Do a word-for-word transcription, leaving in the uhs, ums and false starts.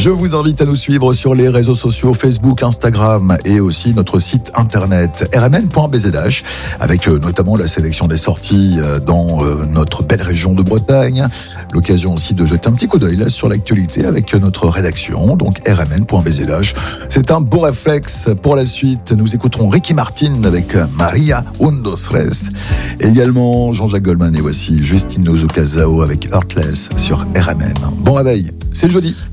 Je vous invite à nous suivre sur les réseaux sociaux Facebook, Instagram et aussi notre site internet r m n point b z h avec notamment la sélection des sorties dans notre belle région de Bretagne. L'occasion aussi de jeter un petit coup d'œil là sur l'actualité avec notre rédaction, donc r m n point b z h. C'est un bon réflexe. Pour la suite, nous écouterons Ricky Martin avec Maria Un Dos Tres. Également Jean-Jacques Goldman et voici Justine Ozucazao avec Heartless sur R M N. Bon réveil, c'est le jeudi.